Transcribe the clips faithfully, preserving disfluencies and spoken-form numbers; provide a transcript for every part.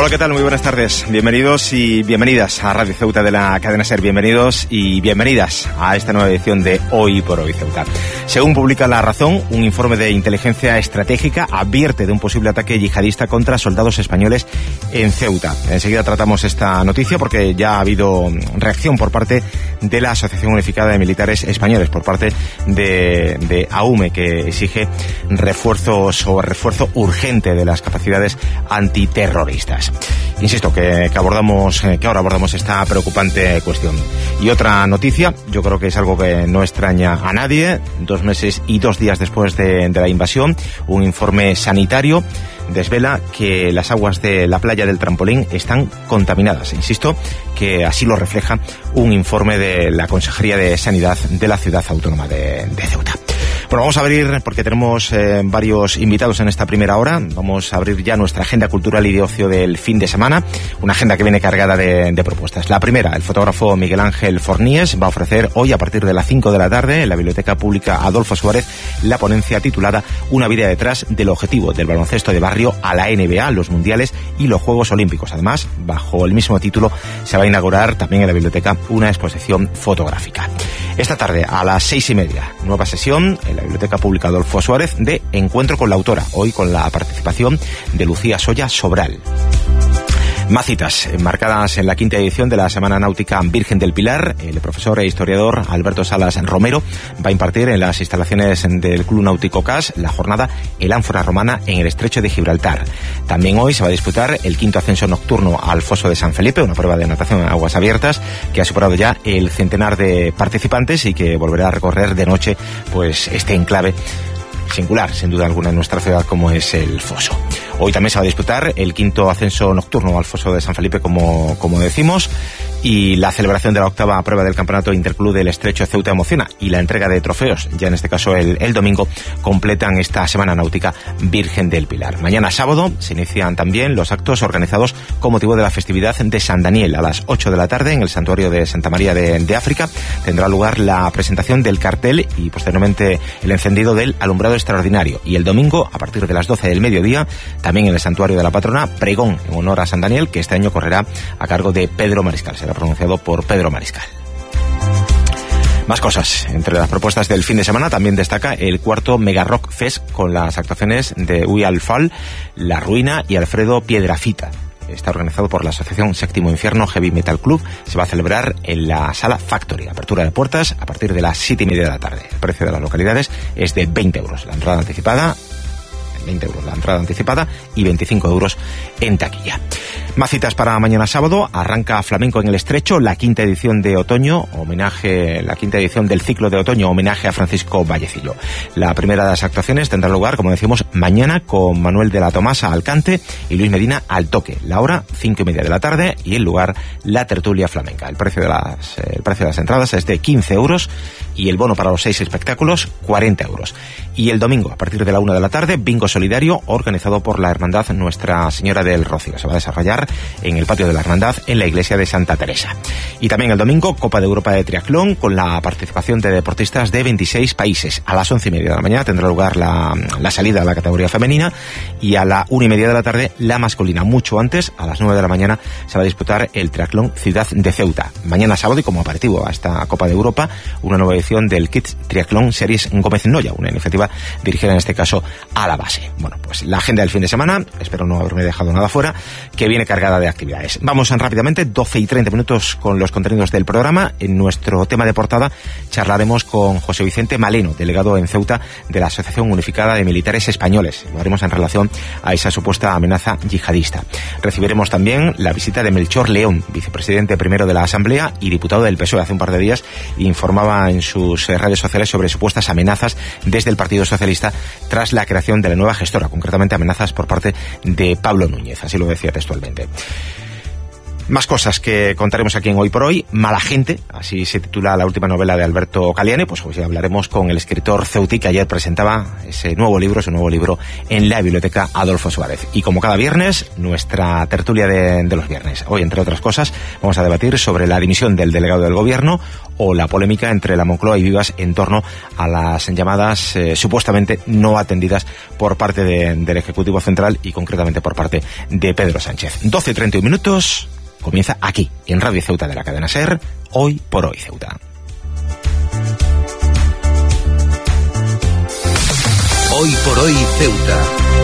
Hola, ¿qué tal? Muy buenas tardes. Bienvenidos y bienvenidas a Radio Ceuta de la cadena SER. Bienvenidos y bienvenidas a esta nueva edición de Hoy por Hoy Ceuta. Según publica La Razón, un informe de inteligencia estratégica advierte de un posible ataque yihadista contra soldados españoles en Ceuta. Enseguida tratamos esta noticia porque ya ha habido reacción por parte de la Asociación Unificada de Militares Españoles, por parte de, de AUME, que exige refuerzos o refuerzo urgente de las capacidades antiterroristas. Insisto que, que abordamos, que ahora abordamos esta preocupante cuestión. Y otra noticia, yo creo que es algo que no extraña a nadie. Dos meses y dos días después de, de la invasión, un informe sanitario desvela que las aguas de la playa del Trampolín están contaminadas. Insisto que así lo refleja un informe de la Consejería de Sanidad de la Ciudad Autónoma de, de Ceuta. Bueno, vamos a abrir, porque tenemos eh, varios invitados en esta primera hora, vamos a abrir ya nuestra agenda cultural y de ocio del fin de semana, una agenda que viene cargada de, de propuestas. La primera, el fotógrafo Miguel Ángel Forníes va a ofrecer hoy a partir de las cinco de la tarde en la Biblioteca Pública Adolfo Suárez la ponencia titulada Una vida detrás del objetivo del baloncesto de barrio a la N B A, los mundiales y los Juegos Olímpicos. Además, bajo el mismo título se va a inaugurar también en la biblioteca una exposición fotográfica. Esta tarde a las seis y media, nueva sesión en la Biblioteca Pública Adolfo Suárez de Encuentro con la Autora, hoy con la participación de Lucía Soya Sobral. Más citas marcadas en la quinta edición de la Semana Náutica Virgen del Pilar. El profesor e historiador Alberto Salas Romero va a impartir en las instalaciones del Club Náutico C A S la jornada El Ánfora Romana en el Estrecho de Gibraltar. También hoy se va a disputar el quinto ascenso nocturno al Foso de San Felipe, una prueba de natación en aguas abiertas que ha superado ya el centenar de participantes y que volverá a recorrer de noche pues este enclave singular, sin duda alguna, en nuestra ciudad como es el Foso. Hoy también se va a disputar el quinto ascenso nocturno al Foso de San Felipe, como, como decimos, y la celebración de la octava prueba del Campeonato Interclub del Estrecho Ceuta Emociona y la entrega de trofeos, ya en este caso el, el domingo, completan esta Semana Náutica Virgen del Pilar. Mañana sábado se inician también los actos organizados con motivo de la festividad de San Daniel. A las ocho de la tarde en el Santuario de Santa María de, de África tendrá lugar la presentación del cartel y posteriormente el encendido del alumbrado extraordinario. Y el domingo, a partir de las doce del mediodía, también en el Santuario de la Patrona, pregón en honor a San Daniel, que este año correrá a cargo de Pedro Mariscal. Será pronunciado por Pedro Mariscal. Más cosas. Entre las propuestas del fin de semana también destaca el cuarto Mega Rock Fest con las actuaciones de Uy Alfal, La Ruina y Alfredo Piedrafita. Está organizado por la Asociación Séptimo Infierno Heavy Metal Club. Se va a celebrar en la Sala Factory. Apertura de puertas a partir de las siete y media de la tarde. El precio de las localidades es de veinte euros. La entrada anticipada, veinte euros la entrada anticipada y veinticinco euros en taquilla. Más citas para mañana sábado. Arranca Flamenco en el Estrecho, la quinta edición de otoño, homenaje, la quinta edición del ciclo de otoño, homenaje a Francisco Vallecillo. La primera de las actuaciones tendrá lugar, como decimos, mañana con Manuel de la Tomasa al cante y Luis Medina al toque. La hora, cinco y media de la tarde y el lugar, la tertulia flamenca. El precio de las, el precio de las entradas es de quince euros y el bono para los seis espectáculos, cuarenta euros. Y el domingo, a partir de la una de la tarde, bingo solidario organizado por la Hermandad Nuestra Señora del Rocío. Se va a desarrollar en el patio de la Hermandad en la iglesia de Santa Teresa. Y también el domingo, Copa de Europa de Triatlón con la participación de deportistas de veintiséis países. A las once y media de la mañana tendrá lugar la, la salida a la categoría femenina y a la una y media de la tarde la masculina. Mucho antes, a las nueve de la mañana, se va a disputar el Triatlón Ciudad de Ceuta. Mañana sábado y como aperitivo a esta Copa de Europa, una nueva edición del Kids Triatlón Series Gómez Noya, una iniciativa dirigida en este caso a la base. Bueno, pues la agenda del fin de semana, espero no haberme dejado nada fuera, que viene cargada de actividades. Vamos rápidamente, doce y treinta minutos con los contenidos del programa. En nuestro tema de portada charlaremos con José Vicente Maleno, delegado en Ceuta de la Asociación Unificada de Militares Españoles. Lo haremos en relación a esa supuesta amenaza yihadista. Recibiremos también la visita de Melchor León, vicepresidente primero de la Asamblea y diputado del P S O E. Hace un par de días informaba en sus redes sociales sobre supuestas amenazas desde el Partido Socialista tras la creación de la nueva gestora, concretamente amenazas por parte de Pablo Núñez, así lo decía textualmente. Más cosas que contaremos aquí en Hoy por Hoy. Mala gente, así se titula la última novela de Alberto Caliani. Pues hoy hablaremos con el escritor ceutí que ayer presentaba ese nuevo libro, ese nuevo libro en la Biblioteca Adolfo Suárez. Y como cada viernes, nuestra tertulia de, de los viernes. Hoy, entre otras cosas, vamos a debatir sobre la dimisión del delegado del Gobierno o la polémica entre la Moncloa y Vivas en torno a las llamadas eh, supuestamente no atendidas por parte de, del Ejecutivo Central y concretamente por parte de Pedro Sánchez. doce y treinta y un minutos. Comienza aquí, en Radio Ceuta de la cadena SER, Hoy por Hoy Ceuta. Hoy por Hoy Ceuta.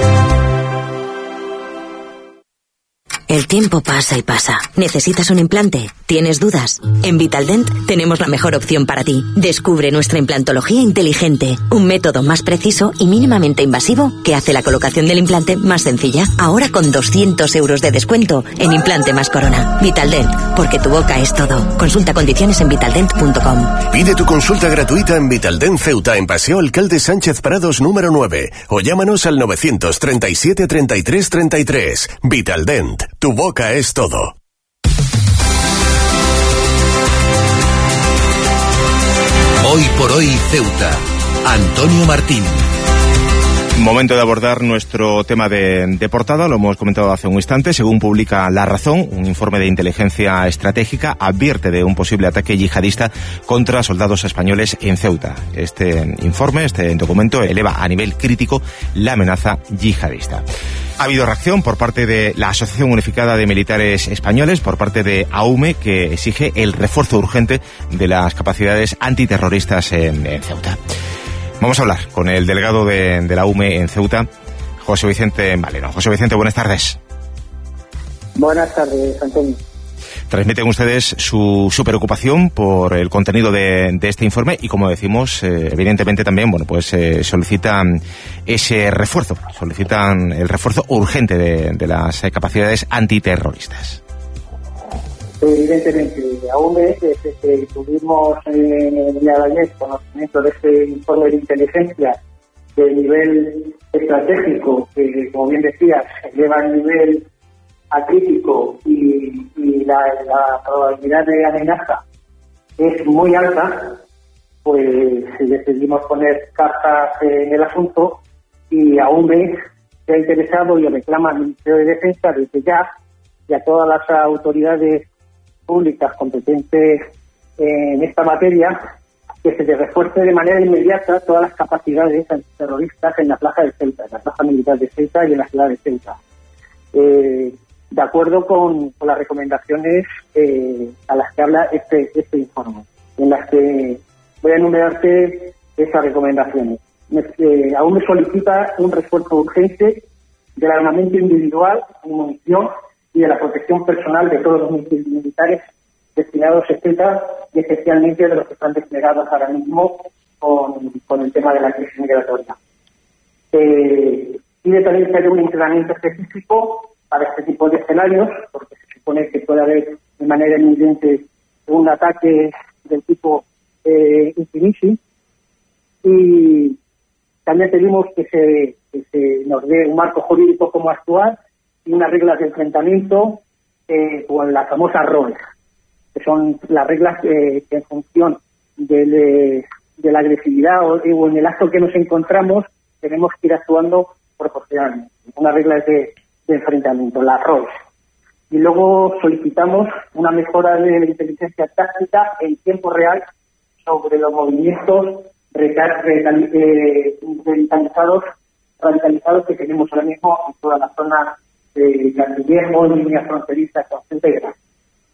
El tiempo pasa y pasa. ¿Necesitas un implante? ¿Tienes dudas? En Vitaldent tenemos la mejor opción para ti. Descubre nuestra implantología inteligente, un método más preciso y mínimamente invasivo que hace la colocación del implante más sencilla. Ahora con doscientos euros de descuento en Implante más Corona. Vitaldent, porque tu boca es todo. Consulta condiciones en vitaldent punto com. Pide tu consulta gratuita en Vitaldent Ceuta, en Paseo Alcalde Sánchez Prados número nueve, o llámanos al novecientos treinta y siete treinta y tres treinta y tres. Vitaldent. Tu boca es todo. Hoy por Hoy Ceuta. Antonio Martín. Momento de abordar nuestro tema de, de portada, lo hemos comentado hace un instante. Según publica La Razón, un informe de inteligencia estratégica advierte de un posible ataque yihadista contra soldados españoles en Ceuta. Este informe, este documento, eleva a nivel crítico la amenaza yihadista. Ha habido reacción por parte de la Asociación Unificada de Militares Españoles, por parte de AUME, que exige el refuerzo urgente de las capacidades antiterroristas en, en Ceuta. Vamos a hablar con el delegado de, de la AUME en Ceuta, José Vicente Maleno. José Vicente, buenas tardes. Buenas tardes, Antonio. Transmiten ustedes su, su preocupación por el contenido de, de este informe y, como decimos, eh, evidentemente también, bueno, pues eh, solicitan ese refuerzo, solicitan el refuerzo urgente de, de las eh, capacidades antiterroristas. Evidentemente, aún desde que tuvimos en el día de ayer conocimiento de este informe de inteligencia de nivel estratégico, que, como bien decías, lleva a nivel acrítico y, y la, la probabilidad de amenaza es muy alta, pues decidimos poner cartas en el asunto y aún se ha interesado y reclama al Ministerio de Defensa desde ya y a todas las autoridades públicas competentes en esta materia que se refuerce de manera inmediata todas las capacidades antiterroristas en la plaza de Ceuta, en la plaza militar de Ceuta y en la ciudad de Ceuta. Eh, de acuerdo con, con las recomendaciones eh, a las que habla este, este informe, en las que voy a enumerarte esas recomendaciones. Eh, aún me solicita un refuerzo urgente del armamento individual y munición y de la protección personal de todos los militares destinados a Ceuta y especialmente de los que están desplegados ahora mismo con, con el tema de la crisis migratoria. Eh, pide también que haya un entrenamiento específico para este tipo de escenarios, porque se supone que puede haber de manera inminente un ataque del tipo eh, Infinisi, y también pedimos que se, que se nos dé un marco jurídico cómo actuar y unas reglas de enfrentamiento eh, con las famosas R O E, que son las reglas eh, que en función de, de, de la agresividad o, o en el acto que nos encontramos tenemos que ir actuando proporcionalmente. Unas reglas de, de enfrentamiento, las R O E. Y luego solicitamos una mejora de la inteligencia táctica en tiempo real sobre los movimientos radicalizados, radicalizados que tenemos ahora mismo en toda la zona de Guillermo, líneas fronterizas con Ceuta y Granada.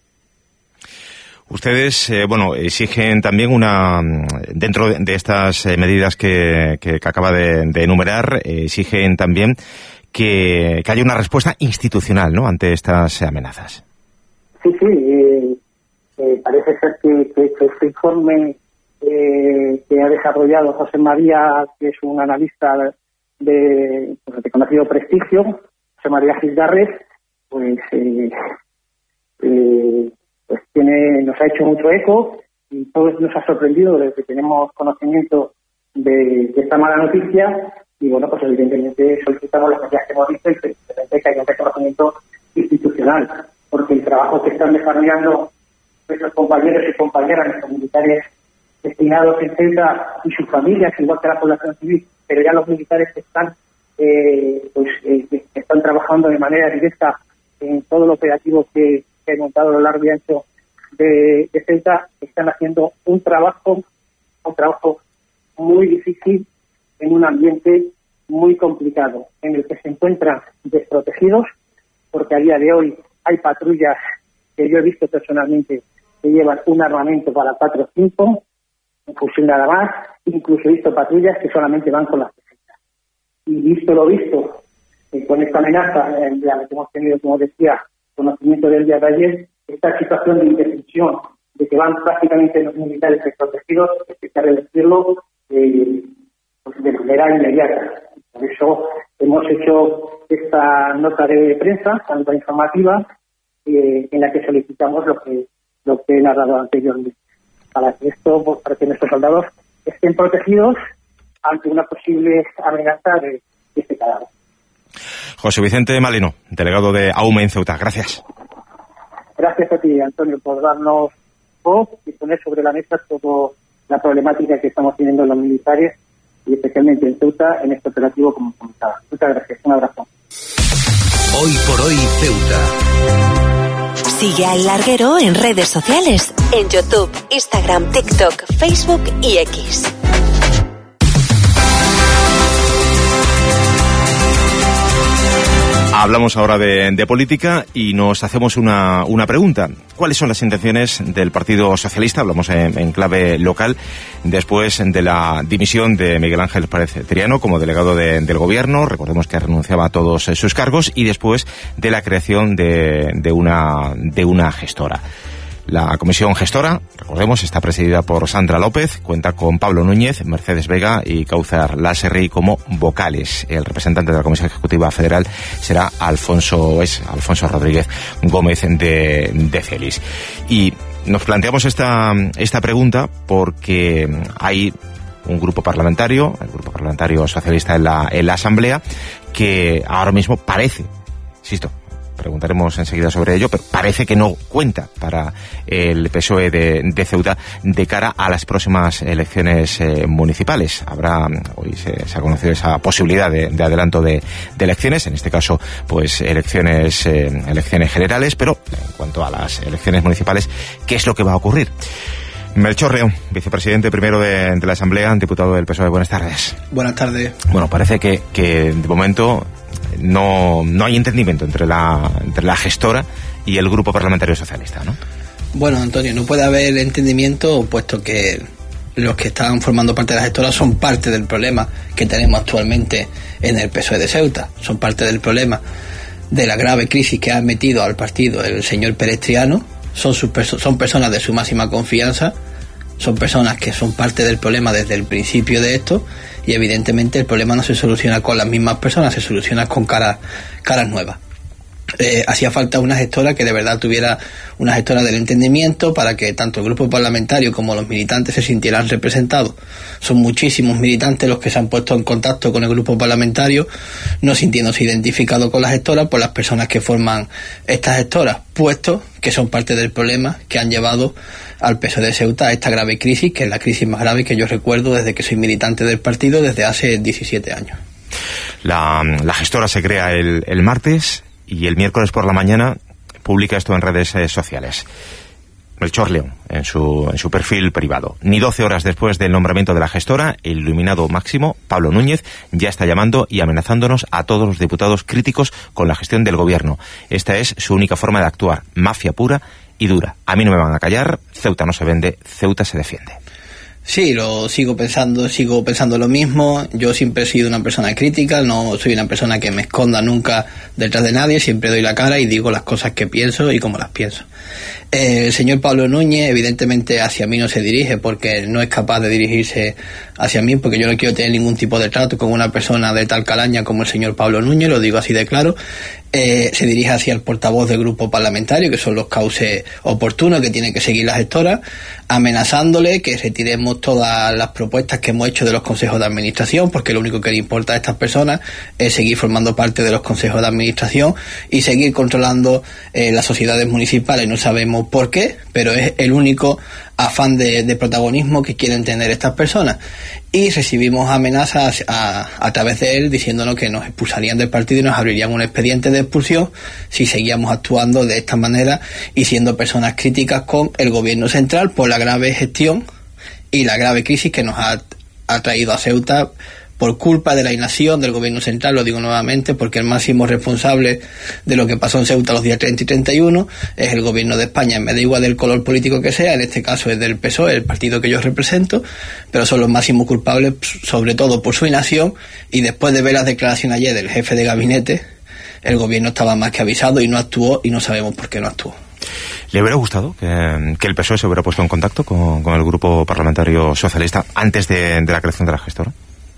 Ustedes, eh, bueno, exigen también una, dentro de estas eh, medidas que, que, que acaba de, de enumerar, eh, exigen también que, que haya una respuesta institucional, ¿no?, ante estas amenazas. Sí, sí, eh, eh, parece ser que, que, que este informe eh, que ha desarrollado José María, que es un analista de, pues, de conocido prestigio, José María Gildarres, pues, eh, eh, pues tiene, nos ha hecho mucho eco y todos nos ha sorprendido desde que tenemos conocimiento de, de esta mala noticia, y bueno, pues evidentemente solicitamos las medidas que hemos visto y que haya un reconocimiento institucional, porque el trabajo que están desarrollando nuestros compañeros y compañeras, nuestros militares destinados en Ceuta y sus familias, igual que la población civil, pero ya los militares que están, eh, pues, eh, que están trabajando de manera directa en todo el operativo que, que he montado a lo largo y ancho de, de Ceuta, están haciendo un trabajo, un trabajo muy difícil en un ambiente muy complicado, en el que se encuentran desprotegidos, porque a día de hoy hay patrullas que yo he visto personalmente que llevan un armamento para cuatro o cinco, un fusil nada más, incluso he visto patrullas que solamente van con las defensas. Y visto lo visto, eh, con esta amenaza, eh, de la que hemos tenido, como decía, conocimiento del día de ayer, esta situación de indecisión, de que van prácticamente los militares desprotegidos, hay que decirlo, eh, pues de manera inmediata. Por eso hemos hecho esta nota de prensa, esta nota informativa, eh, en la que solicitamos lo que lo que he narrado anteriormente, para que esto, pues, para que nuestros soldados estén protegidos ante una posible amenaza de, de este cadáver. José Vicente Malino, delegado de AUME en Ceuta, gracias. Gracias a ti, Antonio, por darnos voz y poner sobre la mesa toda la problemática que estamos teniendo los militares, y especialmente en Ceuta, en este operativo como comentaba. Muchas gracias, un abrazo. Hoy por hoy Ceuta. Sigue a El Larguero en redes sociales, en YouTube, Instagram, TikTok, Facebook y X. Hablamos ahora de, de política y nos hacemos una, una pregunta. ¿Cuáles son las intenciones del Partido Socialista? Hablamos en, en clave local, después de la dimisión de Miguel Ángel Párez Triano como delegado de, del Gobierno. Recordemos que renunciaba a todos sus cargos, y después de la creación de, de, una, de una gestora. La comisión gestora, recordemos, está presidida por Sandra López, cuenta con Pablo Núñez, Mercedes Vega y Cáucer Lasserri como vocales. El representante de la Comisión Ejecutiva Federal será Alfonso, es Alfonso Rodríguez Gómez de, de Celis. Y nos planteamos esta, esta pregunta porque hay un grupo parlamentario, el grupo parlamentario socialista en la, en la Asamblea, que ahora mismo parece, insisto, preguntaremos enseguida sobre ello, pero parece que no cuenta para el P S O E de, de Ceuta de cara a las próximas elecciones eh, municipales. Habrá, hoy se, se ha conocido esa posibilidad de, de adelanto de, de elecciones, en este caso, pues elecciones, eh, elecciones generales, pero en cuanto a las elecciones municipales, ¿qué es lo que va a ocurrir? Melchor León, vicepresidente primero de, de la Asamblea, diputado del P S O E. Buenas tardes. Buenas tardes. Bueno, parece que, que de momento no, no hay entendimiento entre la, entre la gestora y el grupo parlamentario socialista, ¿no? Bueno, Antonio, no puede haber entendimiento, puesto que los que están formando parte de la gestora son parte del problema que tenemos actualmente en el P S O E de Ceuta. Son parte del problema de la grave crisis que ha metido al partido el señor Pérez Triano. Son, sus perso- son personas de su máxima confianza, son personas que son parte del problema desde el principio de esto, y evidentemente el problema no se soluciona con las mismas personas, se soluciona con caras, caras nuevas. Eh, hacía falta una gestora que de verdad tuviera una gestora del entendimiento para que tanto el grupo parlamentario como los militantes se sintieran representados. Son muchísimos militantes los que se han puesto en contacto con el grupo parlamentario, no sintiéndose identificados con la gestora por las personas que forman estas gestoras, puesto que son parte del problema que han llevado al P S O E de Ceuta a esta grave crisis, que es la crisis más grave que yo recuerdo desde que soy militante del partido, desde hace diecisiete años. La, la gestora se crea el, el martes, y el miércoles por la mañana publica esto en redes eh, sociales. Melchor León, en su, en su perfil privado. Ni doce horas después del nombramiento de la gestora, el iluminado máximo, Pablo Núñez, ya está llamando y amenazándonos a todos los diputados críticos con la gestión del gobierno. Esta es su única forma de actuar, mafia pura y dura. A mí no me van a callar, Ceuta no se vende, Ceuta se defiende. Sí, lo sigo pensando, sigo pensando lo mismo. Yo siempre he sido una persona crítica, no soy una persona que me esconda nunca detrás de nadie, siempre doy la cara y digo las cosas que pienso y como las pienso. Eh, el señor Pablo Núñez evidentemente hacia mí no se dirige, porque no es capaz de dirigirse hacia mí, porque yo no quiero tener ningún tipo de trato con una persona de tal calaña como el señor Pablo Núñez, lo digo así de claro. eh, se dirige hacia el portavoz del grupo parlamentario, que son los cauces oportunos que tienen que seguir la gestora, amenazándole que retiremos todas las propuestas que hemos hecho de los consejos de administración, porque lo único que le importa a estas personas es seguir formando parte de los consejos de administración y seguir controlando eh, las sociedades municipales. No sabemos por qué, pero es el único afán de, de protagonismo que quieren tener estas personas. Y recibimos amenazas a, a través de él diciéndonos que nos expulsarían del partido y nos abrirían un expediente de expulsión si seguíamos actuando de esta manera y siendo personas críticas con el gobierno central por la grave gestión y la grave crisis que nos ha, ha traído a Ceuta por culpa de la inacción del gobierno central. Lo digo nuevamente porque el máximo responsable de lo que pasó en Ceuta los días treinta y treinta y uno es el gobierno de España. Me da igual del color político que sea, en este caso es del P S O E, el partido que yo represento, pero son los máximos culpables, sobre todo por su inacción, y después de ver las declaraciones ayer del jefe de gabinete, el gobierno estaba más que avisado y no actuó, y no sabemos por qué no actuó. ¿Le hubiera gustado que, que el P S O E se hubiera puesto en contacto con, con el grupo parlamentario socialista antes de, de la creación de la gestora?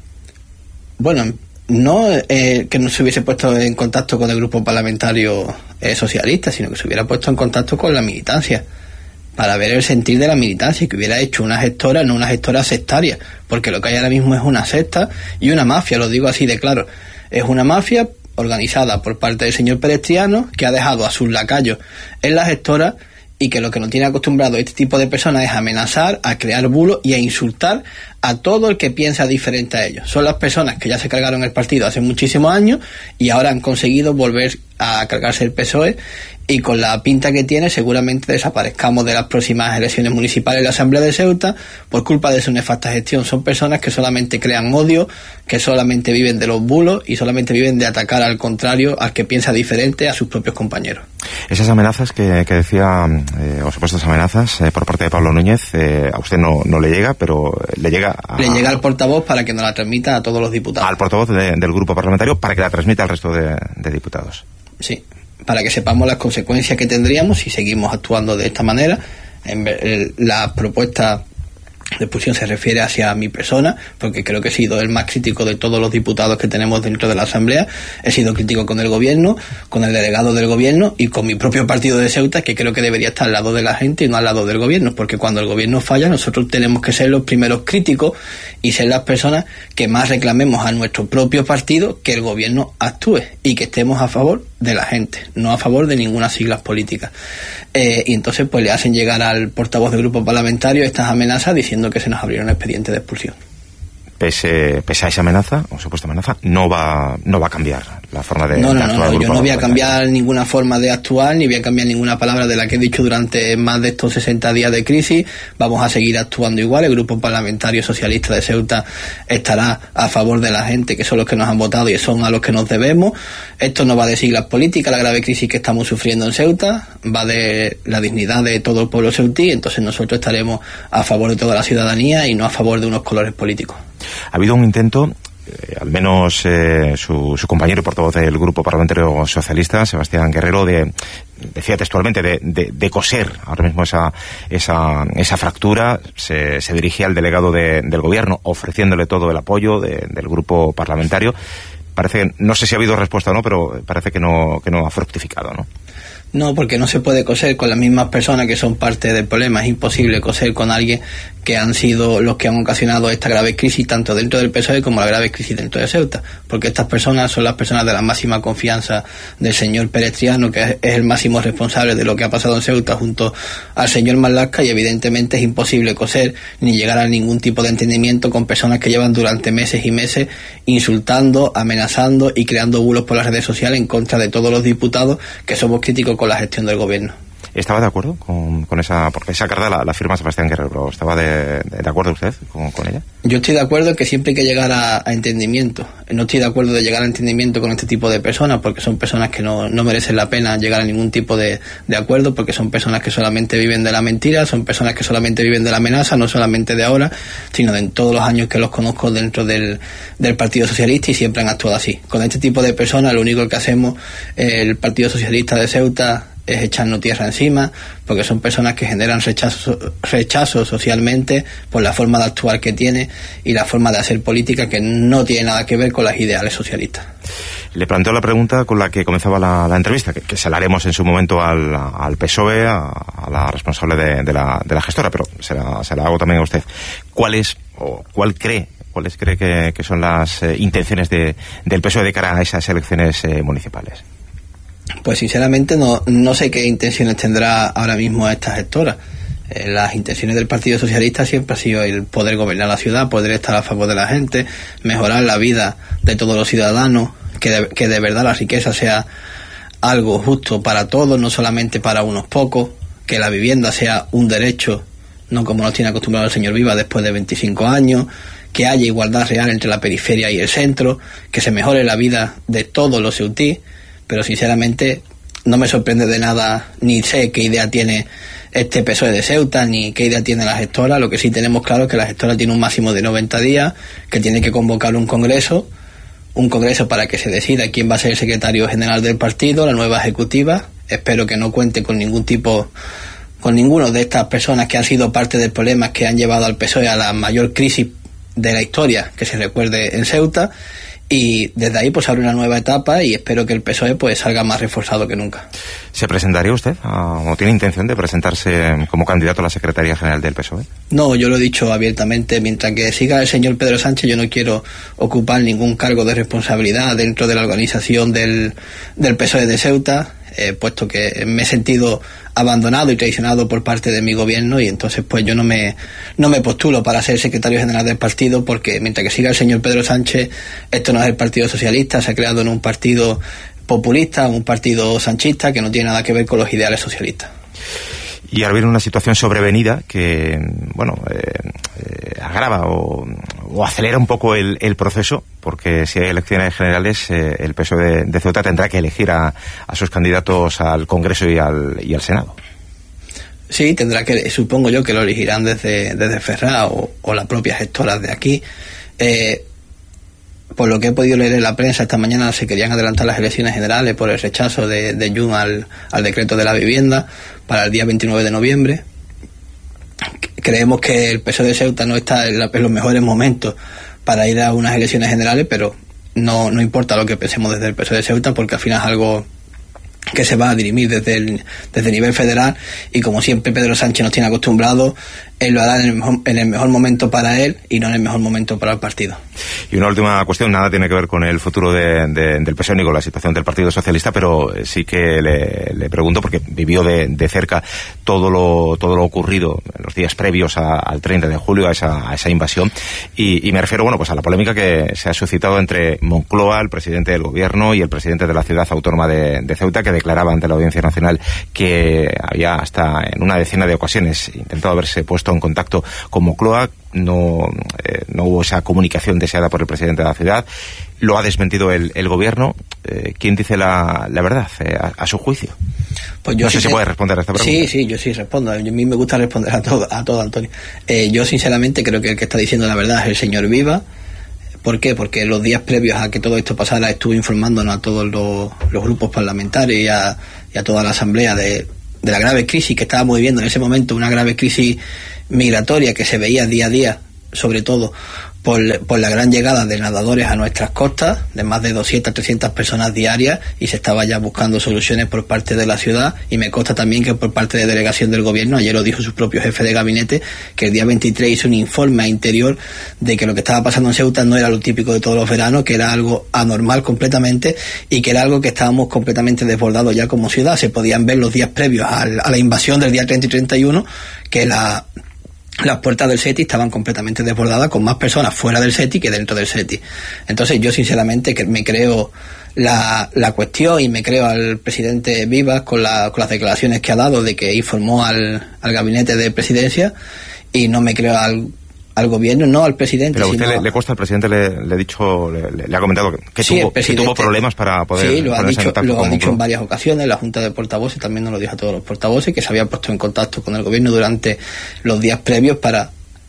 Bueno, no eh, que no se hubiese puesto en contacto con el grupo parlamentario eh, socialista, sino que se hubiera puesto en contacto con la militancia, para ver el sentir de la militancia, y que hubiera hecho una gestora, no una gestora sectaria, porque lo que hay ahora mismo es una secta y una mafia, lo digo así de claro. Es una mafia organizada por parte del señor Perestriano, que ha dejado a sus lacayos en la gestora, y que lo que nos tiene acostumbrado este tipo de personas es amenazar, a crear bulos y a insultar a todo el que piensa diferente a ellos. Son las personas que ya se cargaron el partido hace muchísimos años y ahora han conseguido volver a cargarse el P S O E, y con la pinta que tiene seguramente desaparezcamos de las próximas elecciones municipales de la Asamblea de Ceuta por culpa de su nefasta gestión. Son personas que solamente crean odio, que solamente viven de los bulos y solamente viven de atacar al contrario, al que piensa diferente, a sus propios compañeros. Esas amenazas que, que decía, eh, o supuestas amenazas eh, por parte de Pablo Núñez, eh, a usted no, no le llega, pero le llega a... Le llega al portavoz para que nos la transmita a todos los diputados. Al portavoz de, del grupo parlamentario para que la transmita al resto de, de diputados. Sí, para que sepamos las consecuencias que tendríamos si seguimos actuando de esta manera. En ver, la propuesta de expulsión se refiere hacia mi persona, porque creo que he sido el más crítico de todos los diputados que tenemos dentro de la Asamblea. He sido crítico con el gobierno, con el delegado del gobierno y con mi propio partido de Ceuta, que creo que debería estar al lado de la gente y no al lado del gobierno, porque cuando el gobierno falla nosotros tenemos que ser los primeros críticos y ser las personas que más reclamemos a nuestro propio partido que el gobierno actúe y que estemos a favor de la gente, no a favor de ninguna siglas políticas. Eh, y entonces pues le hacen llegar al portavoz del grupo parlamentario estas amenazas diciendo que se nos abrió un expediente de expulsión. Pese, pese a esa amenaza, o supuesta amenaza, no va, no va a cambiar la forma de, no, no, de actuar. No, no, yo no voy a cambiar parlamentario. ninguna forma de actuar, ni voy a cambiar ninguna palabra de la que he dicho durante más de estos sesenta días de crisis. Vamos a seguir actuando igual. El grupo parlamentario socialista de Ceuta estará a favor de la gente, que son los que nos han votado y son a los que nos debemos. Esto no va de siglas políticas, la grave crisis que estamos sufriendo en Ceuta, va de la dignidad de todo el pueblo ceutí. Entonces nosotros estaremos a favor de toda la ciudadanía y no a favor de unos colores políticos. Ha habido un intento, eh, al menos eh, su, su compañero y portavoz del Grupo Parlamentario Socialista, Sebastián Guerrero, de, decía textualmente, de, de, de coser ahora mismo esa, esa, esa fractura. Se, se dirigía al delegado de, del Gobierno ofreciéndole todo el apoyo de, del Grupo Parlamentario. Parece que, no sé si ha habido respuesta o no, pero parece que no, que no ha fructificado, ¿no? No, porque no se puede coser con las mismas personas que son parte del problema. Es imposible coser con alguien que han sido los que han ocasionado esta grave crisis, tanto dentro del P S O E como la grave crisis dentro de Ceuta. Porque estas personas son las personas de la máxima confianza del señor Perestriano, que es el máximo responsable de lo que ha pasado en Ceuta, junto al señor Marlaska, y evidentemente es imposible coser ni llegar a ningún tipo de entendimiento con personas que llevan durante meses y meses insultando, amenazando y creando bulos por las redes sociales en contra de todos los diputados que somos críticos con la gestión del gobierno. ¿Estaba de acuerdo con, con esa, porque esa carta la, la firma Sebastián Guerrero, pero ¿estaba de, de, de acuerdo usted con, con ella? Yo estoy de acuerdo que siempre hay que llegar a, a entendimiento. No estoy de acuerdo de llegar a entendimiento con este tipo de personas, porque son personas que no, no merecen la pena llegar a ningún tipo de, de acuerdo, porque son personas que solamente viven de la mentira, son personas que solamente viven de la amenaza, no solamente de ahora, sino de en todos los años que los conozco dentro del, del Partido Socialista, y siempre han actuado así. Con este tipo de personas lo único que hacemos eh, el Partido Socialista de Ceuta es echarnos tierra encima, porque son personas que generan rechazo, rechazo socialmente por la forma de actuar que tiene y la forma de hacer política que no tiene nada que ver con las ideales socialistas. Le planteo la pregunta con la que comenzaba la, la entrevista, que, que se la haremos en su momento al, al P S O E, a, a la responsable de, de, la, de la gestora, pero se la, se la hago también a usted. ¿Cuál es, o cuál cree, cuáles cree que, que son las eh, intenciones de, del P S O E de cara a esas elecciones eh, municipales? Pues sinceramente no, no sé qué intenciones tendrá ahora mismo esta gestora. Eh, las intenciones del Partido Socialista siempre ha sido el poder gobernar la ciudad, poder estar a favor de la gente, mejorar la vida de todos los ciudadanos, que de, que de verdad la riqueza sea algo justo para todos, no solamente para unos pocos, que la vivienda sea un derecho, no como nos tiene acostumbrado el señor Viva después de veinticinco años, que haya igualdad real entre la periferia y el centro, que se mejore la vida de todos los ceutí, pero sinceramente no me sorprende de nada, ni sé qué idea tiene este P S O E de Ceuta, ni qué idea tiene la gestora. Lo que sí tenemos claro es que la gestora tiene un máximo de noventa días, que tiene que convocar un congreso, un congreso para que se decida quién va a ser el secretario general del partido, la nueva ejecutiva. Espero que no cuente con ningún tipo, con ninguno de estas personas que han sido parte del problema que han llevado al P S O E a la mayor crisis de la historia que se recuerde en Ceuta. Y desde ahí pues abre una nueva etapa y espero que el P S O E pues salga más reforzado que nunca. ¿Se presentaría usted a, o tiene intención de presentarse como candidato a la Secretaría General del P S O E? No, yo lo he dicho abiertamente, mientras que siga el señor Pedro Sánchez yo no quiero ocupar ningún cargo de responsabilidad dentro de la organización del, del P S O E de Ceuta, eh, puesto que me he sentido abandonado y traicionado por parte de mi gobierno y entonces pues yo no me no me postulo para ser secretario general del partido, porque mientras que siga el señor Pedro Sánchez, esto no es el Partido Socialista, se ha creado en un partido populista, un partido sanchista que no tiene nada que ver con los ideales socialistas. Y ahora viene una situación sobrevenida que, bueno, eh, eh, agrava o, o acelera un poco el, el proceso, porque si hay elecciones generales, eh, el P S O E de, de Ceuta tendrá que elegir a, a sus candidatos al Congreso y al, y al Senado. Sí, tendrá que, supongo yo que lo elegirán desde, desde Ferraz o, o las propias gestoras de aquí. Eh, por lo que he podido leer en la prensa, esta mañana se querían adelantar las elecciones generales por el rechazo de, de Jun al, al decreto de la vivienda para el día veintinueve de noviembre. Creemos que el P S O E de Ceuta no está en, la, en los mejores momentos para ir a unas elecciones generales, pero no, no importa lo que pensemos desde el P S O E de Ceuta, porque al final es algo que se va a dirimir desde el, desde el nivel federal, y como siempre Pedro Sánchez nos tiene acostumbrados, él lo hará en el, mejor, en el mejor momento para él y no en el mejor momento para el partido. Y una última cuestión, nada tiene que ver con el futuro de, de, del P S O E ni con la situación del Partido Socialista, pero sí que le, le pregunto, porque vivió de, de cerca todo lo todo lo ocurrido en los días previos a, al treinta de julio, a esa, a esa invasión, y, y me refiero, bueno, pues a la polémica que se ha suscitado entre Moncloa, el presidente del gobierno, y el presidente de la ciudad autónoma de, de Ceuta, que declaraba ante la Audiencia Nacional que había hasta en una decena de ocasiones intentado haberse puesto en contacto con Moncloa. No, eh, no hubo esa comunicación deseada por el presidente de la ciudad. Lo ha desmentido el, el gobierno. Eh, ¿Quién dice la, la verdad eh, a, a su juicio? Pues yo no sé sí si te... puede responder a esta pregunta. Sí, sí, yo sí respondo. A mí me gusta responder a todo, a todo Antonio. Eh, yo sinceramente creo que el que está diciendo la verdad es el señor Viva. ¿Por qué? Porque los días previos a que todo esto pasara estuve informándonos a todos los, los grupos parlamentarios y a, y a toda la asamblea de, de la grave crisis que estábamos viviendo en ese momento, una grave crisis migratoria que se veía día a día, sobre todo por, por la gran llegada de nadadores a nuestras costas, de más de doscientas, trescientas personas diarias, y se estaba ya buscando soluciones por parte de la ciudad, y me consta también que por parte de delegación del gobierno, ayer lo dijo su propio jefe de gabinete, que el día veintitrés hizo un informe a Interior de que lo que estaba pasando en Ceuta no era lo típico de todos los veranos, que era algo anormal completamente, y que era algo que estábamos completamente desbordados ya como ciudad. Se podían ver los días previos a la invasión del día treinta y treinta y uno, que la las puertas del SETI estaban completamente desbordadas, con más personas fuera del SETI que dentro del SETI. Entonces yo sinceramente que me creo la, la cuestión y me creo al presidente Vivas con, la, con las declaraciones que ha dado de que informó al, al gabinete de presidencia, y no me creo al, al gobierno, no al presidente. Pero a usted sino... le, le consta, el presidente le, le, he dicho, le, le ha comentado que, sí, tuvo, que tuvo problemas para poder sí, lo ha dicho, en lo ha dicho con... en varias ocasiones. La Junta de Portavoces también nos lo dijo a todos los portavoces, que se habían puesto en contacto con el gobierno durante los días previos para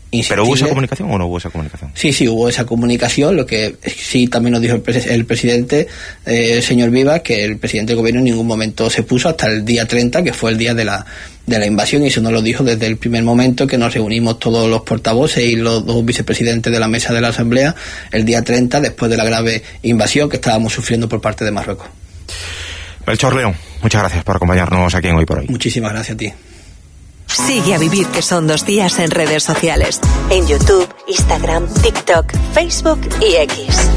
¿Pero hubo esa comunicación o no hubo esa comunicación? Sí, sí, hubo esa comunicación. Lo que sí también nos dijo el, pres el presidente, eh, el señor Vivas, que el presidente del gobierno en ningún momento se puso hasta el día treinta, que fue el día de la, de la invasión, y eso nos lo dijo desde el primer momento que nos reunimos todos los portavoces y los dos vicepresidentes de la mesa de la Asamblea el día treinta, después de la grave invasión que estábamos sufriendo por parte de Marruecos. Melchor León, muchas gracias por acompañarnos aquí en Hoy por Hoy. Muchísimas gracias a ti. Sigue a Vivir que son dos días en redes sociales. En YouTube, Instagram, TikTok, Facebook y X.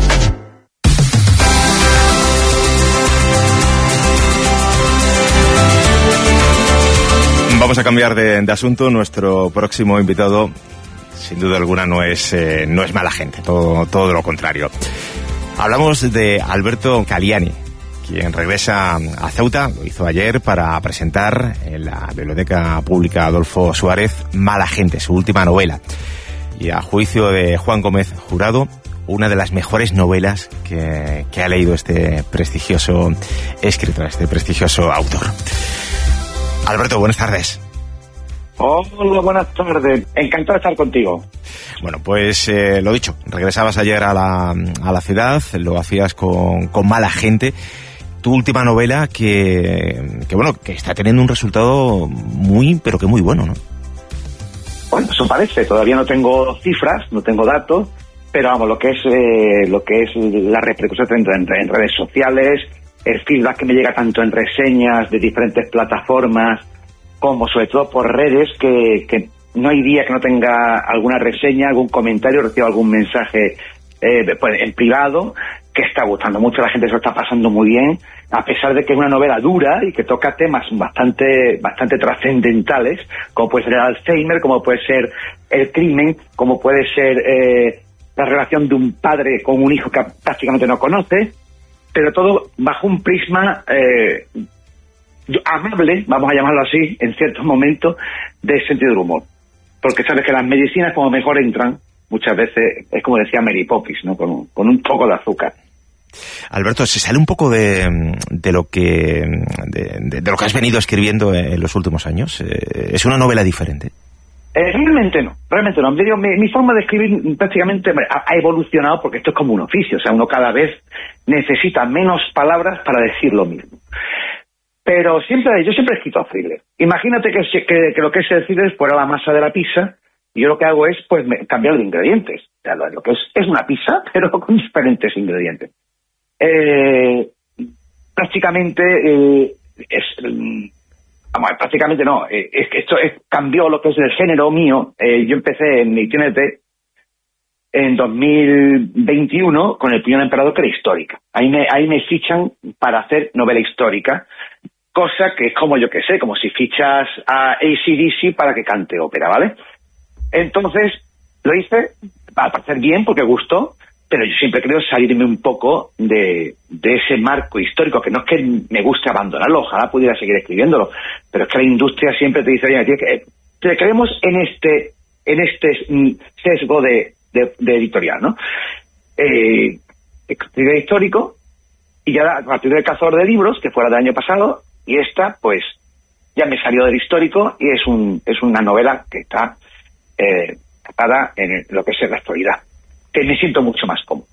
Vamos a cambiar de, de asunto. Nuestro próximo invitado, sin duda alguna, no es, eh, no es mala gente, todo, todo lo contrario. Hablamos de Alberto Caliani, quien regresa a Ceuta, lo hizo ayer para presentar en la Biblioteca Pública Adolfo Suárez Mala Gente, su última novela. Y a juicio de Juan Gómez Jurado, una de las mejores novelas que, que ha leído este prestigioso escritor, este prestigioso autor. Alberto, buenas tardes. Hola, buenas tardes. Encantado de estar contigo. Bueno, pues eh, lo dicho, regresabas ayer a la, a la ciudad, lo hacías con, con Mala Gente. Tu última novela que, que, bueno, que está teniendo un resultado muy, pero que muy bueno, ¿no? Bueno, eso parece. Todavía no tengo cifras, no tengo datos, pero vamos, lo que es eh, lo que es la repercusión en, en, en redes sociales, el feedback que me llega tanto en reseñas de diferentes plataformas, como sobre todo por redes, que, que no hay día que no tenga alguna reseña, algún comentario, recibo algún mensaje eh, pues, en privado, que está gustando mucho, la gente se lo está pasando muy bien, a pesar de que es una novela dura y que toca temas bastante bastante trascendentales, como puede ser el Alzheimer, como puede ser el crimen, como puede ser eh, la relación de un padre con un hijo que prácticamente no conoce, pero todo bajo un prisma eh, amable, vamos a llamarlo así, en ciertos momentos, de sentido del humor. Porque sabes que las medicinas, como mejor entran, muchas veces es como decía Mary Poppins, ¿no? Con un, con un poco de azúcar. Alberto, se sale un poco de, de lo que de, de, de lo que has venido escribiendo en los últimos años. ¿Es una novela diferente? Eh, realmente no, realmente no. Mi, mi forma de escribir prácticamente ha, ha evolucionado, porque esto es como un oficio, o sea, uno cada vez necesita menos palabras para decir lo mismo. Pero siempre, yo siempre he escrito thriller. Imagínate que, que, que lo que es el thriller fuera la masa de la pizza, y yo lo que hago es pues cambiar de ingredientes. O sea, lo, lo que es, es una pizza, pero con diferentes ingredientes. Eh, prácticamente eh, es... Vamos, prácticamente no, eh, es que esto es, cambió lo que es el género mío. Eh, yo empecé en Itinerante en dos mil veintiuno con El Puñal Emperador, que era histórica. Ahí me, ahí me fichan para hacer novela histórica, cosa que es como, yo que sé, como si fichas a A C D C para que cante ópera, ¿vale? Entonces, lo hice, al parecer bien, porque gustó, pero yo siempre creo salirme un poco de, de ese marco histórico, que no es que me guste abandonarlo, ojalá pudiera seguir escribiéndolo, pero es que la industria siempre te dice, oye, tío, que te creemos en este en este sesgo de, de, de editorial, ¿no? Eh, escribir histórico, y ya a partir del Cazador de Libros, que fue la del año pasado, y esta, pues, ya me salió del histórico, y es un es una novela que está eh, tratada en lo que es la actualidad, que me siento mucho más cómodo.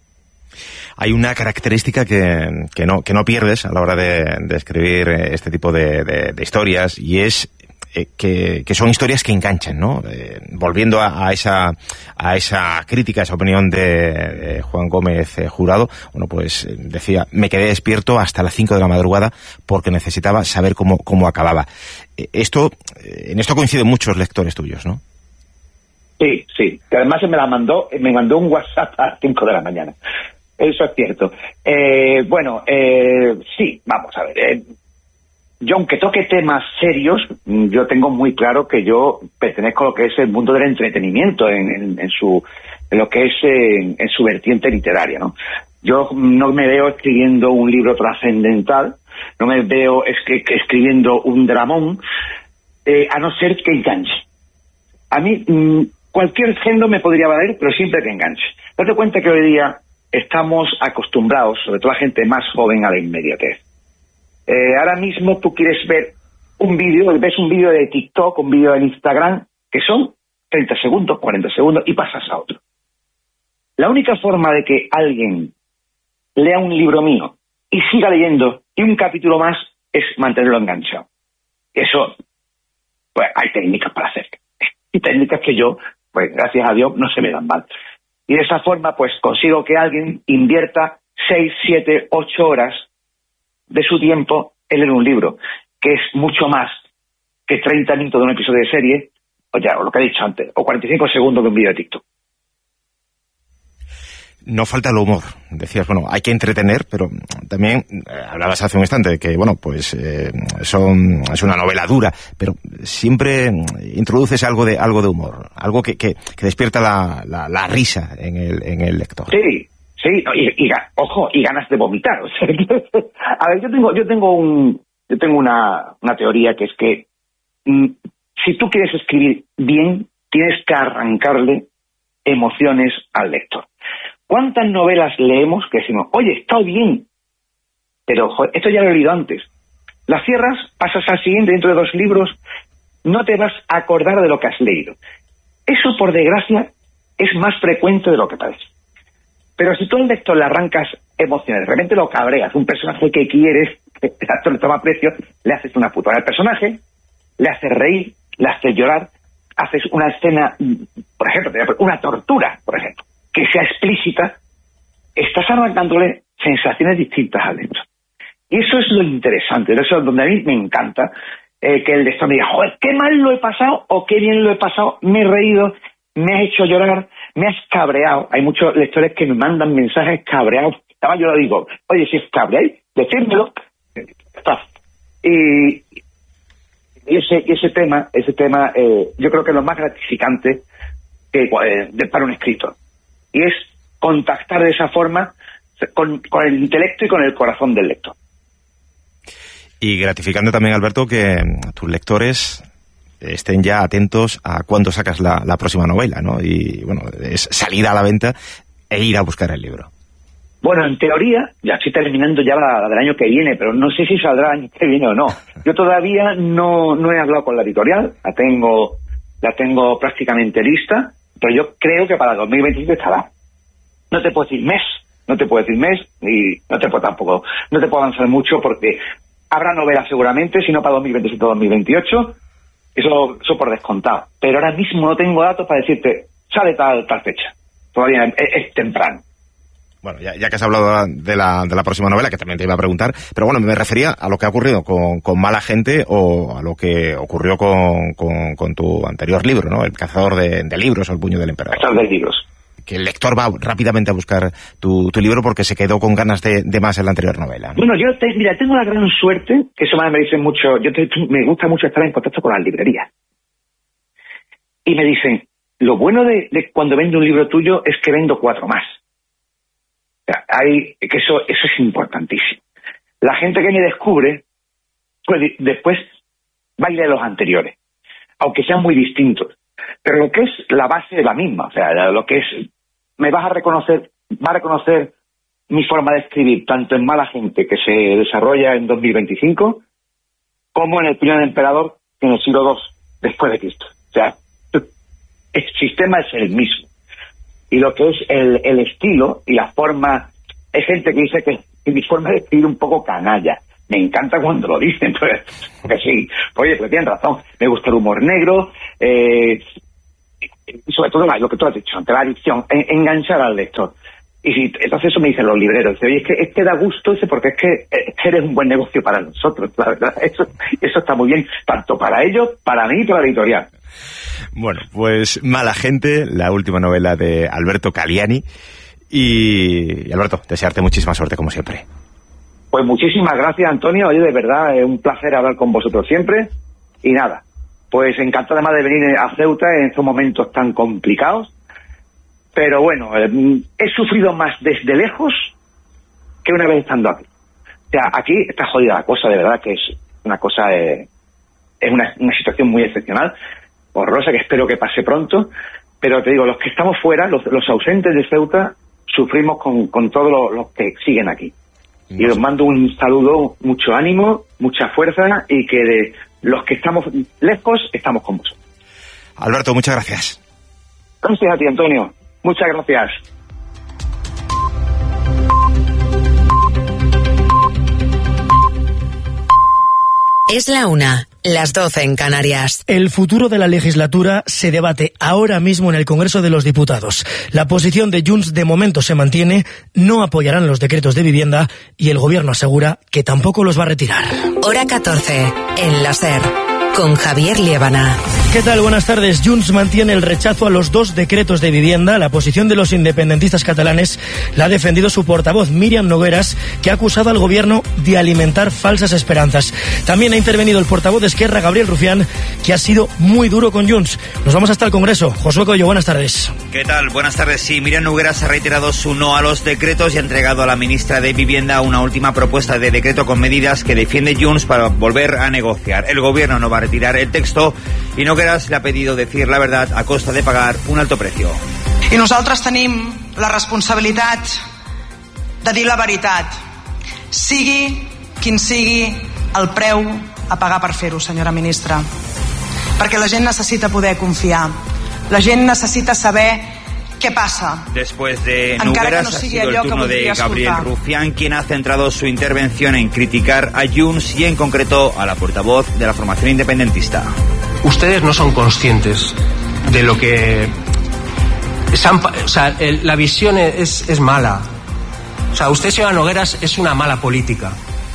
Hay una característica que, que, no, que no pierdes a la hora de, de escribir este tipo de, de, de historias, y es eh, que, que son historias que enganchan, ¿no? Eh, volviendo a, a esa a esa crítica, a esa opinión de, de Juan Gómez eh, Jurado, bueno, pues eh, decía, me quedé despierto hasta las cinco de la madrugada porque necesitaba saber cómo, cómo acababa. Eh, esto, eh, en esto coinciden muchos lectores tuyos, ¿no? Sí, sí, que además me la mandó, me mandó un WhatsApp a las cinco de la mañana. Eso es cierto. Eh, bueno, eh, sí, vamos a ver. Eh, yo, aunque toque temas serios, yo tengo muy claro que yo pertenezco a lo que es el mundo del entretenimiento, en, en, en su, en lo que es en, en su vertiente literaria, ¿no? Yo no me veo escribiendo un libro trascendental, no me veo es que, que escribiendo un dramón, eh, a no ser que enganche. A mí mmm, cualquier género me podría valer, pero siempre que enganche. Date cuenta que hoy día estamos acostumbrados, sobre todo la gente más joven, a la inmediatez. Eh, ahora mismo tú quieres ver un vídeo, ves un vídeo de TikTok, un vídeo de Instagram, que son treinta segundos, cuarenta segundos y pasas a otro. La única forma de que alguien lea un libro mío y siga leyendo y un capítulo más es mantenerlo enganchado. Eso, pues hay técnicas para hacer. Y técnicas que yo, pues gracias a Dios, no se me dan mal. Y de esa forma, pues consigo que alguien invierta seis, siete, ocho horas de su tiempo en leer un libro, que es mucho más que treinta minutos de un episodio de serie, o ya, o lo que he dicho antes, o cuarenta y cinco segundos de un vídeo de TikTok. No falta el humor. Decías, bueno, hay que entretener, pero también eh, hablabas hace un instante de que, bueno, pues eh, son, es una novela dura, pero siempre introduces algo de algo de humor, algo que, que, que despierta la, la, la risa en el, en el lector. Sí, sí, y, y ojo, y ganas de vomitar. O sea, a ver, yo tengo, yo tengo un, yo tengo una, una teoría que es que mm, si tú quieres escribir bien, tienes que arrancarle emociones al lector. ¿Cuántas novelas leemos que decimos, oye, está bien, pero joder, esto ya lo he leído antes? Las cierras, pasas al siguiente, dentro de dos libros, no te vas a acordar de lo que has leído. Eso, por desgracia, es más frecuente de lo que parece. Pero si tú al lector le arrancas emociones, de repente lo cabreas, un personaje que quieres, que el actor le toma precio, le haces una putada al personaje, le haces reír, le haces llorar, haces una escena, por ejemplo, una tortura, por ejemplo, que sea explícita, estás arrancándole sensaciones distintas al lector. Y eso es lo interesante, eso es donde a mí me encanta, eh, que el lector me diga, joder, qué mal lo he pasado, o qué bien lo he pasado, me he reído, me has hecho llorar, me has cabreado. Hay muchos lectores que me mandan mensajes cabreados. Estaba yo lo digo, oye, si es cabreáis, decídmelo. Y, y ese, ese tema, ese tema, eh, yo creo que es lo más gratificante que, eh, de, para un escritor. Y es contactar de esa forma con, con el intelecto y con el corazón del lector. Y gratificando también, Alberto, que tus lectores estén ya atentos a cuándo sacas la, la próxima novela, ¿no? Y, bueno, es salir a la venta e ir a buscar el libro. Bueno, en teoría, ya estoy terminando ya la, la del año que viene, pero no sé si saldrá el año que viene o no. Yo todavía no, no he hablado con la editorial, la tengo, la tengo prácticamente lista, pero yo creo que para dos mil veintisiete estará. No te puedo decir mes, no te puedo decir mes, y no te puedo tampoco, no te puedo avanzar mucho porque habrá novelas seguramente, si no para dos mil veintisiete o dos mil veintiocho, eso, eso por descontado. Pero ahora mismo no tengo datos para decirte, sale tal, tal fecha. Todavía es, es temprano. Bueno, ya, ya que has hablado de la, de la próxima novela, que también te iba a preguntar, pero bueno, me refería a lo que ha ocurrido con, con Mala Gente o a lo que ocurrió con, con, con tu anterior libro, ¿no? El cazador de, de libros o El puño del emperador. Cazador de libros. Que el lector va rápidamente a buscar tu, tu libro porque se quedó con ganas de, de más en la anterior novela, ¿no? Bueno, yo te, mira, tengo la gran suerte, que eso me dicen mucho, yo te, me gusta mucho estar en contacto con las librerías. Y me dicen, lo bueno de, de cuando vendo un libro tuyo es que vendo cuatro más. Hay, que eso, eso es importantísimo. La gente que me descubre, pues después va a ir a los anteriores, aunque sean muy distintos. Pero lo que es la base es la misma. O sea, lo que es, me vas a reconocer, va a reconocer mi forma de escribir, tanto en Mala Gente, que se desarrolla en dos mil veinticinco, como en El puño del emperador, en el siglo segundo después de Cristo. O sea, el sistema es el mismo. Y lo que es el, el estilo y la forma, hay gente que dice que, que mi forma de escribir un poco canalla. Me encanta cuando lo dicen, pues, porque sí, oye, pues tienen razón, me gusta el humor negro, eh, y sobre todo lo que tú has dicho, ante la adicción, en, enganchar al lector. Y si, entonces eso me dicen los libreros, dice, oye, es que, es que da gusto ese porque es que, es que eres un buen negocio para nosotros, la verdad, eso, eso está muy bien, tanto para ellos, para mí y para la editorial. Bueno, pues Mala Gente, la última novela de Alberto Caliani. Y, y Alberto, desearte muchísima suerte como siempre. Pues muchísimas gracias, Antonio. Oye, de verdad, es un placer hablar con vosotros siempre. Y nada, pues encantado además de venir a Ceuta en estos momentos tan complicados. Pero bueno, eh, he sufrido más desde lejos que una vez estando aquí. O sea, aquí está jodida la cosa, de verdad, que es una cosa, eh, es una, una situación muy excepcional, horrorosa, que espero que pase pronto. Pero te digo, los que estamos fuera, los, los ausentes de Ceuta, sufrimos con, con todos los, los que siguen aquí. Y os mando un saludo, mucho ánimo, mucha fuerza y que de los que estamos lejos estamos con vosotros. Alberto, muchas gracias. Gracias a ti, Antonio. Muchas gracias. Es la una, las doce en Canarias. El futuro de la legislatura se debate ahora mismo en el Congreso de los Diputados. La posición de Junts de momento se mantiene, no apoyarán los decretos de vivienda y el Gobierno asegura que tampoco los va a retirar. Hora catorce, en la SER, con Javier Liébana. ¿Qué tal? Buenas tardes. Junts mantiene el rechazo a los dos decretos de vivienda. La posición de los independentistas catalanes la ha defendido su portavoz, Míriam Nogueras, que ha acusado al Gobierno de alimentar falsas esperanzas. También ha intervenido el portavoz de Esquerra, Gabriel Rufián, que ha sido muy duro con Junts. Nos vamos hasta el Congreso. Josué Coello, buenas tardes. ¿Qué tal? Buenas tardes. Sí, Míriam Nogueras ha reiterado su no a los decretos y ha entregado a la ministra de Vivienda una última propuesta de decreto con medidas que defiende Junts para volver a negociar. El Gobierno no va a retirar el texto y Nogueras le ha pedido decir la verdad a costa de pagar un alto precio. I nosaltres tenim la responsabilitat de dir la veritat, sigui quin sigui el preu a pagar per fer-ho, senyora ministra. Perquè la gent necessita poder confiar, la gent necessita saber ¿qué pasa? Después de Nogueras, no ha sido el turno de Gabriel Rufián, quien ha centrado su intervención en criticar a Junts y en concreto a la portavoz de la formación independentista. Ustedes no son conscientes de lo que... O sea, el, la visión es, es mala. O sea, usted, señora Nogueras, es una mala política.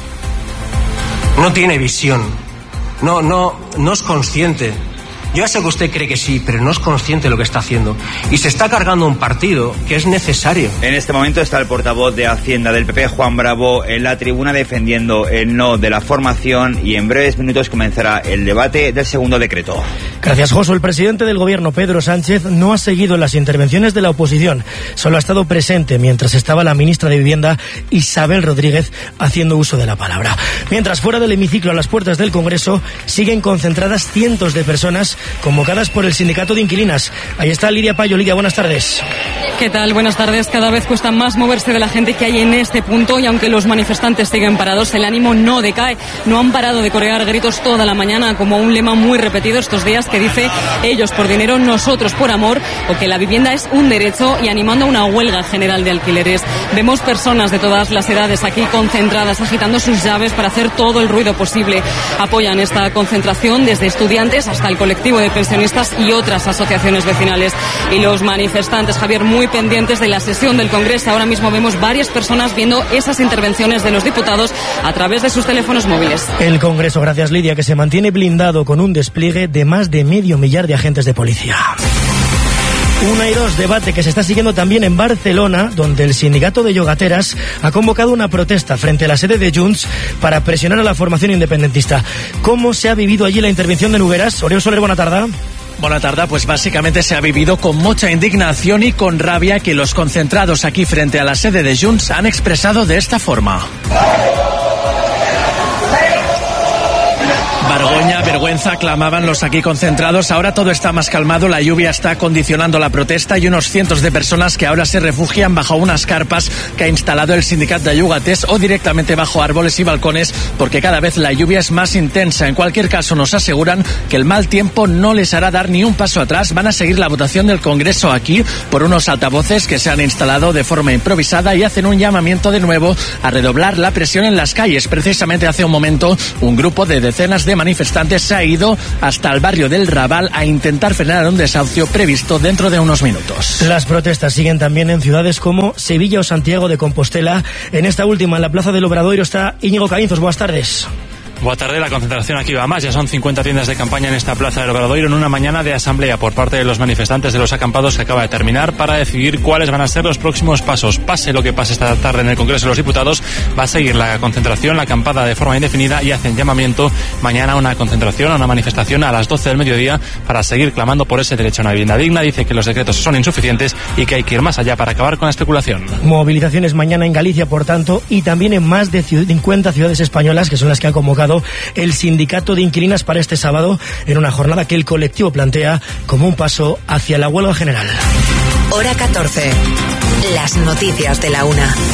No tiene visión. No, no, no es consciente. Yo ya sé que usted cree que sí, pero no es consciente de lo que está haciendo. Y se está cargando un partido que es necesario. En este momento está el portavoz de Hacienda del P P, Juan Bravo, en la tribuna defendiendo el no de la formación y en breves minutos comenzará el debate del segundo decreto. Gracias, Josu. El presidente del Gobierno, Pedro Sánchez, no ha seguido las intervenciones de la oposición. Solo ha estado presente mientras estaba la ministra de Vivienda, Isabel Rodríguez, haciendo uso de la palabra. Mientras, fuera del hemiciclo, a las puertas del Congreso, siguen concentradas cientos de personas convocadas por el sindicato de inquilinas. Ahí está Lidia Payo. Lidia, buenas tardes. ¿Qué tal? Buenas tardes. Cada vez cuesta más moverse de la gente que hay en este punto y aunque los manifestantes siguen parados, el ánimo no decae. No han parado de corear gritos toda la mañana como un lema muy repetido estos días que dice ellos por dinero, nosotros por amor, o que la vivienda es un derecho, y animando a una huelga general de alquileres. Vemos personas de todas las edades aquí concentradas, agitando sus llaves para hacer todo el ruido posible. Apoyan esta concentración desde estudiantes hasta el colectivo de pensionistas y otras asociaciones vecinales. Y los manifestantes, Javier, muy pendientes de la sesión del Congreso. Ahora mismo vemos varias personas viendo esas intervenciones de los diputados a través de sus teléfonos móviles. El Congreso, gracias Lidia, que se mantiene blindado con un despliegue de más de medio millar de agentes de policía. Una y dos, debate que se está siguiendo también en Barcelona, donde el sindicato de yogateras ha convocado una protesta frente a la sede de Junts para presionar a la formación independentista. ¿Cómo se ha vivido allí la intervención de Nogueras? Oriol Soler, buena tarde. Buena tarde, pues básicamente se ha vivido con mucha indignación y con rabia que los concentrados aquí frente a la sede de Junts han expresado de esta forma. Vergoña, vergüenza, clamaban los aquí concentrados. Ahora todo está más calmado, la lluvia está condicionando la protesta y unos cientos de personas que ahora se refugian bajo unas carpas que ha instalado el sindicato de Llogates o directamente bajo árboles y balcones porque cada vez la lluvia es más intensa. En cualquier caso nos aseguran que el mal tiempo no les hará dar ni un paso atrás. Van a seguir la votación del Congreso aquí por unos altavoces que se han instalado de forma improvisada y hacen un llamamiento de nuevo a redoblar la presión en las calles. Precisamente hace un momento un grupo de decenas de manifestantes se ha ido hasta el barrio del Raval a intentar frenar un desahucio previsto dentro de unos minutos. Las protestas siguen también en ciudades como Sevilla o Santiago de Compostela. En esta última, en la Plaza del Obradoiro, está Íñigo Caínzos. Buenas tardes. Buenas tardes, la concentración aquí va más. Ya son cincuenta tiendas de campaña en esta Plaza del Obradoiro en una mañana de asamblea por parte de los manifestantes de los acampados que acaba de terminar para decidir cuáles van a ser los próximos pasos. Pase lo que pase esta tarde en el Congreso de los Diputados, va a seguir la concentración, la acampada de forma indefinida y hacen llamamiento mañana a una concentración, a una manifestación a las doce del mediodía para seguir clamando por ese derecho a una vivienda digna. Dice que los decretos son insuficientes y que hay que ir más allá para acabar con la especulación. Movilizaciones mañana en Galicia, por tanto, y también en más de cincuenta ciudades españolas, que son las que ha convocado el sindicato de inquilinas para este sábado, en una jornada que el colectivo plantea como un paso hacia la huelga general. Hora catorce. Las noticias de la una.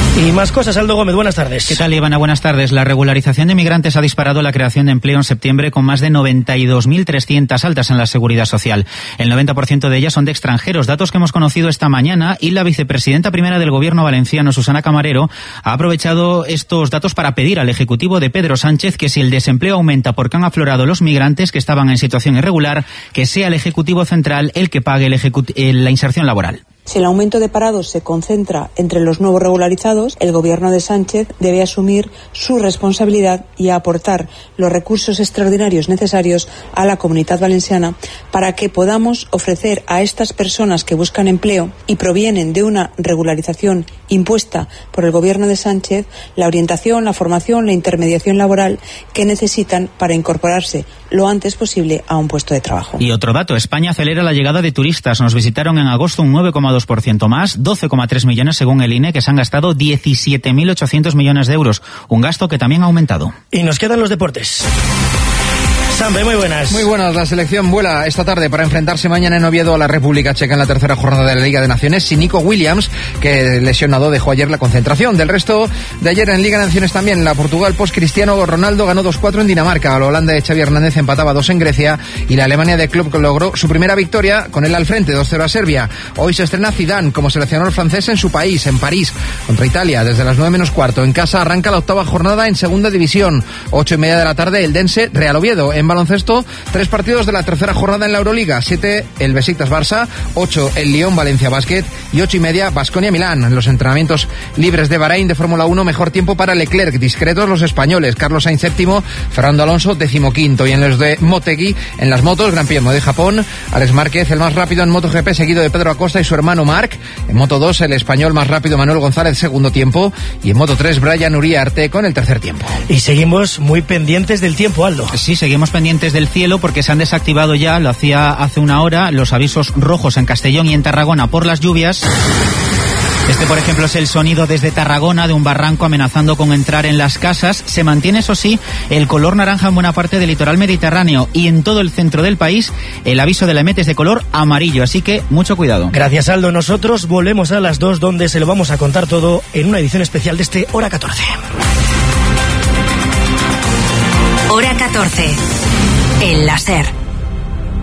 Y más cosas, Aldo Gómez, buenas tardes. ¿Qué tal, Ivana? Buenas tardes. La regularización de migrantes ha disparado la creación de empleo en septiembre con más de noventa y dos mil trescientas altas en la Seguridad Social. El noventa por ciento de ellas son de extranjeros, datos que hemos conocido esta mañana, y la vicepresidenta primera del Gobierno valenciano, Susana Camarero, ha aprovechado estos datos para pedir al Ejecutivo de Pedro Sánchez que si el desempleo aumenta porque han aflorado los migrantes que estaban en situación irregular, que sea el Ejecutivo Central el que pague el ejecut- la inserción laboral. Si el aumento de parados se concentra entre los nuevos regularizados, el Gobierno de Sánchez debe asumir su responsabilidad y aportar los recursos extraordinarios necesarios a la Comunidad Valenciana para que podamos ofrecer a estas personas que buscan empleo y provienen de una regularización impuesta por el Gobierno de Sánchez la orientación, la formación, la intermediación laboral que necesitan para incorporarse lo antes posible a un puesto de trabajo. Y otro dato, España acelera la llegada de turistas. Nos visitaron en agosto un nueve coma dos por ciento más, doce coma tres millones según el I N E, que se han gastado diecisiete mil ochocientos millones de euros, un gasto que también ha aumentado. Y nos quedan los deportes. Sambe, muy buenas. Muy buenas. La selección vuela esta tarde para enfrentarse mañana en Oviedo a la República Checa en la tercera jornada de la Liga de Naciones sin Nico Williams, que lesionado dejó ayer la concentración. Del resto de ayer en Liga de Naciones también, la Portugal post-Cristiano Ronaldo ganó dos cuatro en Dinamarca, la Holanda de Xavi Hernández empataba dos en Grecia y la Alemania de Klopp logró su primera victoria con él al frente, dos cero a Serbia. Hoy se estrena Zidane como seleccionador francés en su país, en París, contra Italia, desde las nueve menos cuarto. En casa arranca la octava jornada en Segunda División, ocho y media de la tarde el Dense Real Oviedo. En baloncesto, tres partidos de la tercera jornada en la Euroliga, siete el Besiktas Barça, ocho el Lyon Valencia Basket y ocho y media Baskonia Milán. En los entrenamientos libres de Bahrein de Fórmula uno, mejor tiempo para Leclerc, discretos los españoles, Carlos Sainz séptimo, Fernando Alonso decimoquinto, y en los de Motegi, en las motos, Gran Premio de Japón, Alex Márquez el más rápido en MotoGP, seguido de Pedro Acosta y su hermano Marc. En Moto dos el español más rápido Manuel González segundo tiempo, y en Moto tres Brian Uriarte con el tercer tiempo. Y seguimos muy pendientes del tiempo, Aldo. Sí, seguimos pendientes del cielo porque se han desactivado ya, lo hacía hace una hora, los avisos rojos en Castellón y en Tarragona por las lluvias. Este, por ejemplo, es el sonido desde Tarragona de un barranco amenazando con entrar en las casas. Se mantiene, eso sí, el color naranja en buena parte del litoral mediterráneo, y en todo el centro del país el aviso de la E M E T es de color amarillo, así que mucho cuidado. Gracias, Aldo. Nosotros volvemos a las dos, donde se lo vamos a contar todo en una edición especial de este Hora catorce. Hora catorce. El láser.